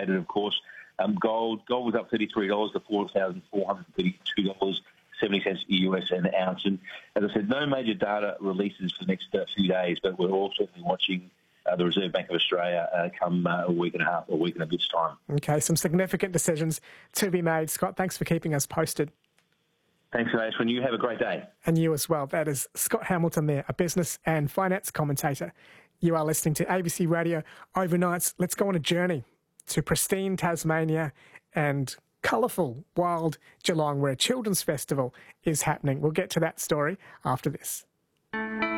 traded, of course. Gold was up $33 to $4,432.70 US an ounce. And as I said, no major data releases for the next few days, but we're all certainly watching the Reserve Bank of Australia come a week and a bit's time. Okay, some significant decisions to be made. Scott, thanks for keeping us posted. Thanks, Ashwin. You have a great day. And you as well. That is Scott Hamilton there, a business and finance commentator. You are listening to ABC Radio Overnights. Let's go on a journey to pristine Tasmania and colourful, wild Geelong, where a children's festival is happening. We'll get to that story after this.